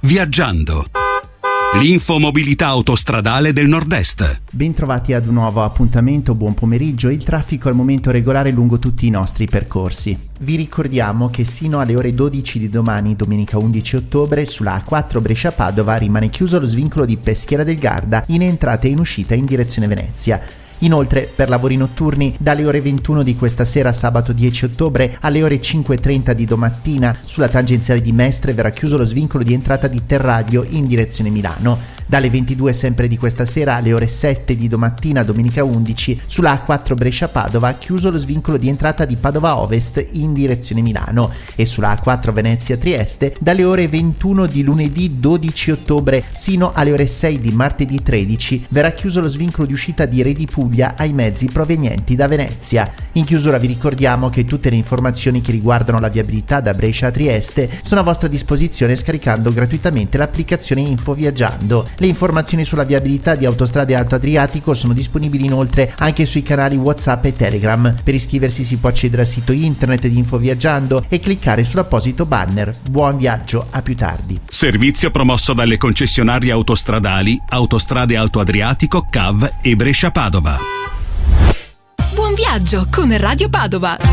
Viaggiando. L'infomobilità autostradale del Nord-Est. Bentrovati ad un nuovo appuntamento, buon pomeriggio. Il traffico al momento regolare lungo tutti i nostri percorsi. Vi ricordiamo che sino alle ore 12 di domani, domenica 11 ottobre, sulla A4 Brescia-Padova rimane chiuso lo svincolo di Peschiera del Garda in entrata e in uscita in direzione Venezia. Inoltre, per lavori notturni, dalle ore 21 di questa sera, sabato 10 ottobre, alle ore 5:30 di domattina, sulla tangenziale di Mestre verrà chiuso lo svincolo di entrata di Terradio in direzione Milano. Dalle 22 sempre di questa sera, alle ore 7 di domattina, domenica 11, sulla A4 Brescia-Padova, chiuso lo svincolo di entrata di Padova Ovest in direzione Milano. E sulla A4 Venezia-Trieste, dalle ore 21 di lunedì 12 ottobre, sino alle ore 6 di martedì 13, verrà chiuso lo svincolo di uscita di Re di Puglia ai mezzi provenienti da Venezia. In chiusura vi ricordiamo che tutte le informazioni che riguardano la viabilità da Brescia a Trieste sono a vostra disposizione scaricando gratuitamente l'applicazione Info Viaggiando. Le informazioni sulla viabilità di Autostrade Alto Adriatico sono disponibili inoltre anche sui canali WhatsApp e Telegram. Per iscriversi si può accedere al sito internet di Info Viaggiando e cliccare sull'apposito banner. Buon viaggio, a più tardi. Servizio promosso dalle concessionarie autostradali Autostrade Alto Adriatico, CAV e Brescia Padova. Buon viaggio con Radio Padova.